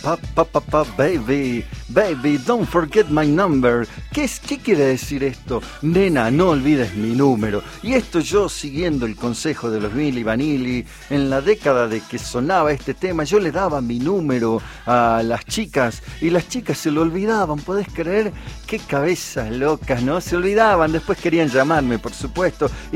baby, baby, don't forget my number. ¿Qué quiere decir esto? Nena, no olvides mi número. Y esto yo siguiendo el consejo de los Milli Vanilli, en la década de que sonaba este tema, yo le daba mi número a las chicas y las chicas se lo olvidaban. ¿Podés creer? Qué cabezas locas, ¿no? Se olvidaban, después querían llamarme, por supuesto.